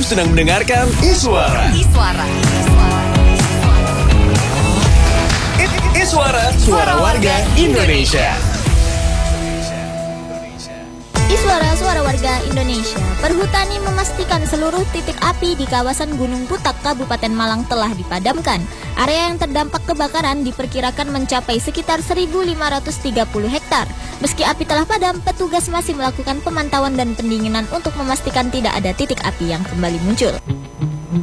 sedang mendengarkan Iswara. Iswara, suara warga Indonesia. Iswara, suara warga Indonesia. Perhutani memastikan seluruh titik api di kawasan Gunung Putak, Kabupaten Malang telah dipadamkan. Area yang terdampak kebakaran diperkirakan mencapai sekitar 1.530 hektar. Meski api telah padam, petugas masih melakukan pemantauan dan pendinginan untuk memastikan tidak ada titik api yang kembali muncul.